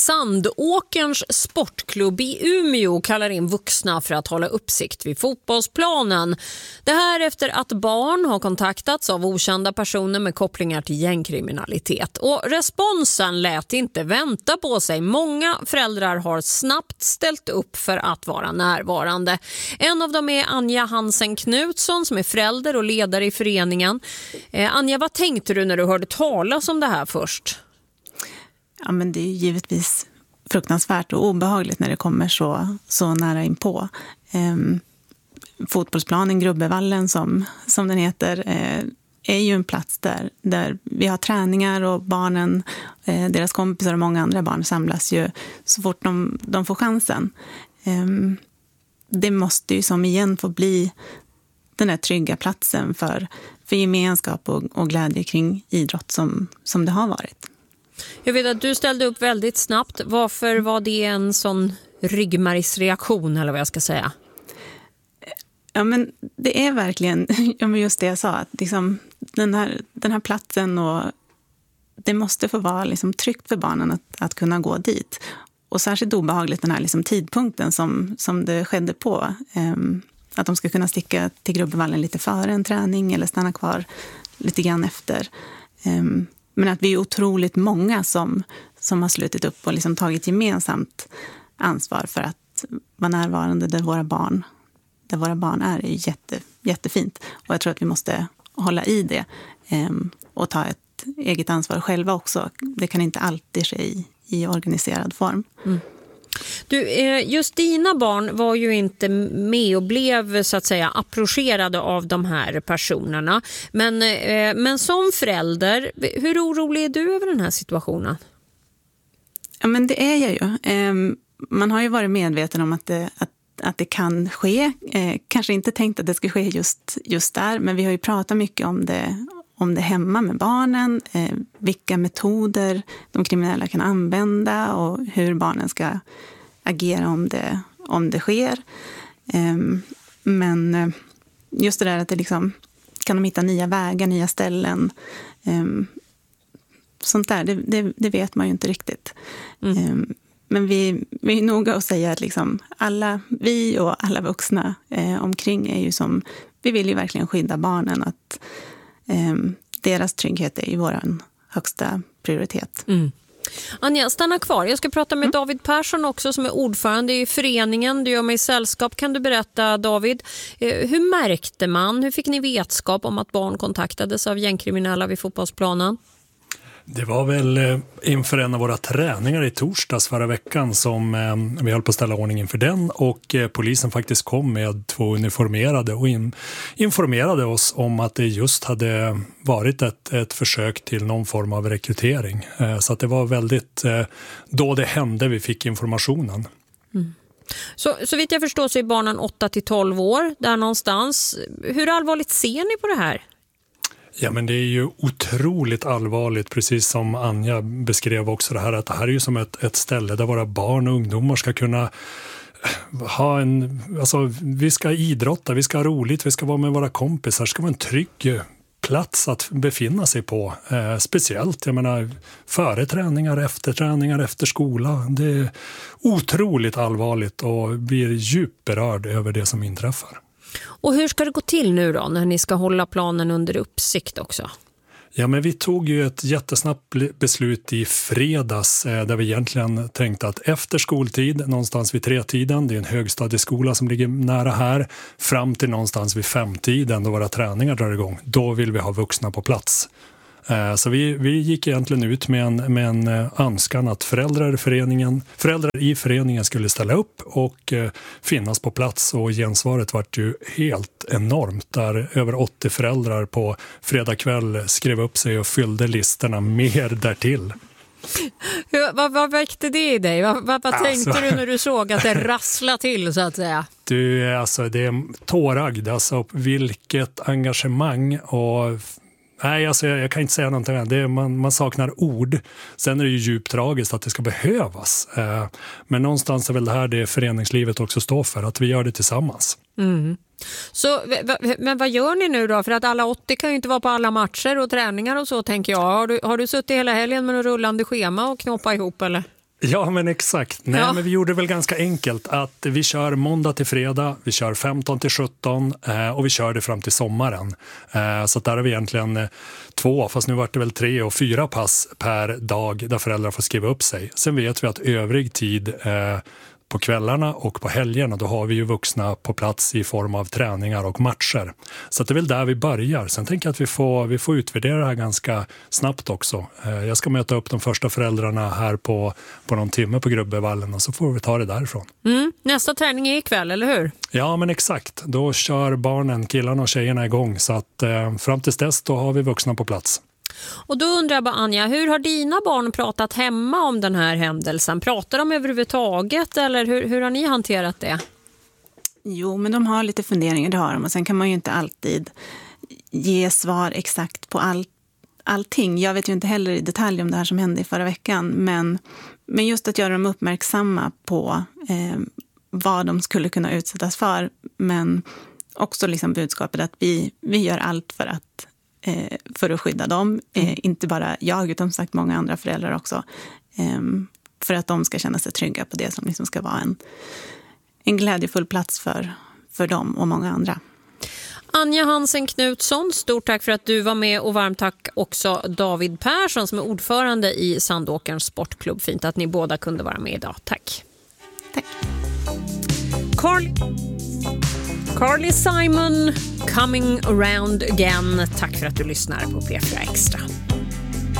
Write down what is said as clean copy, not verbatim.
Sandåkerns sportklubb i Umeå kallar in vuxna för att hålla uppsikt vid fotbollsplanen. Det här efter att barn har kontaktats av okända personer med kopplingar till gängkriminalitet. Och responsen lät inte vänta på sig. Många föräldrar har snabbt ställt upp för att vara närvarande. En av dem är Anja Hansen Knutsson som är förälder och ledare i föreningen. Anja, vad tänkte du när du hörde talas om det här först? Ja, men det är givetvis fruktansvärt och obehagligt när det kommer så nära inpå. Fotbollsplanen, Grubbevallen som den heter, är ju en plats där vi har träningar och barnen, deras kompisar och många andra barn samlas ju så fort de får chansen. Det måste ju som igen få bli den här trygga platsen för gemenskap och glädje kring idrott som det har varit. Jag vet att du ställde upp väldigt snabbt. Varför var det en sån ryggmärgsreaktion eller vad jag ska säga? Ja, men det är verkligen just det jag sa. Att liksom, den här platsen och det måste få vara liksom tryggt för barnen att kunna gå dit. Och särskilt obehagligt den här liksom tidpunkten som det skedde på. Att de ska kunna sticka till Grubbevallen lite före en träning eller stanna kvar lite grann efter. Men att vi är otroligt många som har slutit upp och liksom tagit gemensamt ansvar för att vara närvarande där våra barn är jättefint. Och jag tror att vi måste hålla i det och ta ett eget ansvar själva också. Det kan inte alltid ske i organiserad form. Mm. Du, just dina barn var ju inte med och blev så att säga approcherade av de här personerna. Men som förälder, hur orolig är du över den här situationen? Ja, men det är jag ju. Man har ju varit medveten om att det kan ske. Kanske inte tänkt att det ska ske just där, men vi har ju pratat mycket om det hemma med barnen, vilka metoder de kriminella kan använda och hur barnen ska agera om det sker. Men just det där att det liksom, kan de hitta nya vägar, nya ställen, sånt där, det vet man ju inte riktigt. Men vi är noga att säga att liksom vi och alla vuxna omkring är ju som, vi vill ju verkligen skydda barnen, att deras trygghet är ju vår högsta prioritet. Anja, stanna kvar. Jag ska prata med David Persson också som är ordförande i föreningen. Du gör mig sällskap. Kan du berätta, David, hur fick ni vetskap om att barn kontaktades av gängkriminella vid fotbollsplanen? Det var väl inför en av våra träningar i torsdags förra veckan som vi höll på att ställa ordning inför den, och polisen faktiskt kom med 2 uniformerade och informerade oss om att det just hade varit ett försök till någon form av rekrytering. Så att det var väldigt då det hände vi fick informationen. Så vitt jag förstår så är barnen 8-12 år där någonstans. Hur allvarligt ser ni på det här? Ja, men det är ju otroligt allvarligt, precis som Anja beskrev också det här, att det här är ju som ett ställe där våra barn och ungdomar ska kunna ha vi ska idrotta, vi ska ha roligt, vi ska vara med våra kompisar, det ska vara en trygg plats att befinna sig på, speciellt, jag menar, före träningar, efter skola. Det är otroligt allvarligt och blir djupt berörd över det som inträffar. Och hur ska det gå till nu då när ni ska hålla planen under uppsikt också? Ja, men vi tog ju ett jättesnabbt beslut i fredags där vi egentligen tänkte att efter skoltid, någonstans vid 3-tiden, det är en högstadieskola som ligger nära här, fram till någonstans vid 5-tiden då våra träningar drar igång, då vill vi ha vuxna på plats. Så vi gick egentligen ut med en önskan att föräldrar i föreningen skulle ställa upp och finnas på plats, och gensvaret var ju helt enormt där över 80 föräldrar på fredag kväll skrev upp sig och fyllde listorna mer därtill. Vad väckte det i dig? Vad tänkte du när du såg att det rasslade till så att säga? Du, alltså det är tårögd, alltså vilket engagemang. Och nej, alltså jag kan inte säga någonting. Man saknar ord. Sen är det ju djupt tragiskt att det ska behövas. Men någonstans är väl det här det föreningslivet också står för, att vi gör det tillsammans. Så, men vad gör ni nu då? För att alla 80 kan ju inte vara på alla matcher och träningar och så, tänker jag. Har du suttit hela helgen med en rullande schema och knoppa ihop, eller? Ja, men exakt. Nej, men vi gjorde väl ganska enkelt att vi kör måndag till fredag, vi kör 15 till 17 och vi kör det fram till sommaren. Så att där har vi egentligen 2, fast nu var det väl 3 och 4 pass per dag där föräldrar får skriva upp sig. Sen vet vi att övrig tid på kvällarna och på helgerna, då har vi ju vuxna på plats i form av träningar och matcher. Så att det är väl där vi börjar. Sen tänker jag att vi får utvärdera det här ganska snabbt också. Jag ska möta upp de första föräldrarna här på någon timme på Grubbevallen och så får vi ta det därifrån. Nästa träning är ikväll, eller hur? Ja, men exakt. Då kör barnen, killarna och tjejerna igång. Så att fram tills dess då har vi vuxna på plats. Och då undrar jag bara, Anja, hur har dina barn pratat hemma om den här händelsen? Pratar de överhuvudtaget eller hur har ni hanterat det? Jo, men de har lite funderingar, det har de. Och sen kan man ju inte alltid ge svar exakt på allting. Jag vet ju inte heller i detalj om det här som hände i förra veckan. Men just att göra dem uppmärksamma på vad de skulle kunna utsättas för. Men också liksom budskapet att vi gör allt för att skydda dem. Inte bara jag utan som sagt många andra föräldrar också. För att de ska känna sig trygga på det som liksom ska vara en glädjefull plats för dem och många andra. Anja Hansen Knutsson, stort tack för att du var med och varmt tack också David Persson som är ordförande i Sandåkerns sportklubb. Fint att ni båda kunde vara med idag. Tack. Tack. Carly Simon, Coming Around Again. Tack för att du lyssnar på P4 Extra.